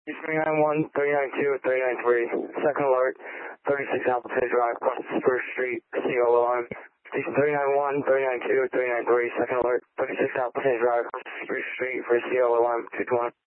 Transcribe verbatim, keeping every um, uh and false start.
three nine one, three nine two, three nine three, second alert, thirty-six Appleton Drive, across Spruce Street, C O alarm. Station three nine one, three nine two, three nine three, second alert, thirty-six Appleton Drive, Spruce Street for C O alarm, two twenty.